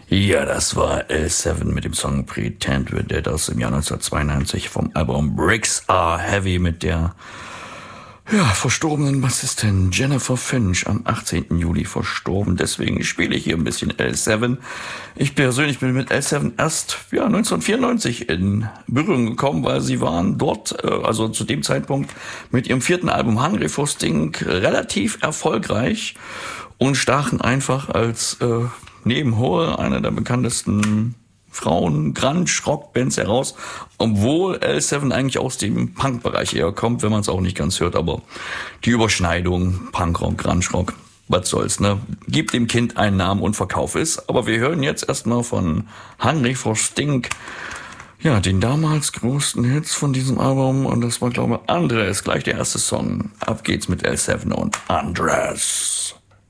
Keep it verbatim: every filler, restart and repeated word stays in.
Ja, das war L sieben mit dem Song Pretend We're Dead aus dem Jahr neunzehnhundertzweiundneunzig vom Album Bricks Are Heavy mit der ja, verstorbenen Bassistin Jennifer Finch am achtzehnten Juli verstorben. Deswegen spiele ich hier ein bisschen L sieben. Ich persönlich bin mit L sieben erst ja, neunzehnhundertvierundneunzig in Berührung gekommen, weil sie waren dort, also zu dem Zeitpunkt, mit ihrem vierten Album Hungry for Stink relativ erfolgreich und stachen einfach als äh, neben Hole einer der bekanntesten Frauen, Grunge-Rock-Bands heraus, obwohl L sieben eigentlich aus dem Punk-Bereich eher kommt, wenn man es auch nicht ganz hört, aber die Überschneidung, Punkrock, Grunge-Rock, was soll's, ne? Gib dem Kind einen Namen und Verkauf es. Aber wir hören jetzt erstmal von Hungry for Stink, ja, den damals größten Hits von diesem Album, und das war, glaube ich, Andres, gleich der erste Song. Ab geht's mit L sieben und Andres.